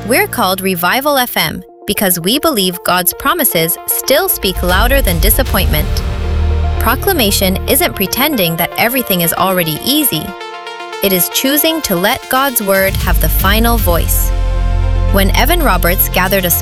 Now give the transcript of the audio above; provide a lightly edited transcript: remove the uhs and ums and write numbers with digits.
We're called Revival FM because we believe God's promises still speak louder than disappointment. Proclamation isn't pretending that everything is already easy. It is choosing to let God's word have the final voice. When Evan Roberts gathered a